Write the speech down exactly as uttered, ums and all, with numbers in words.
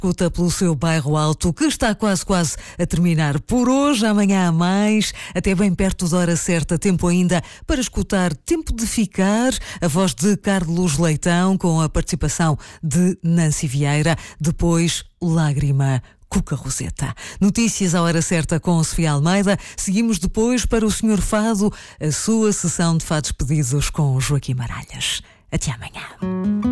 escuta pelo seu bairro alto, que está quase quase a terminar por hoje. Amanhã há mais, até bem perto da hora certa, tempo ainda para escutar Tempo de Ficar, a voz de Carlos Leitão, com a participação de Nancy Vieira. Depois, Lágrima, Cuca Roseta. Notícias à hora certa com Sofia Almeida. Seguimos depois para o senhor Fado, a sua sessão de fados pedidos com Joaquim Maralhas. Até amanhã.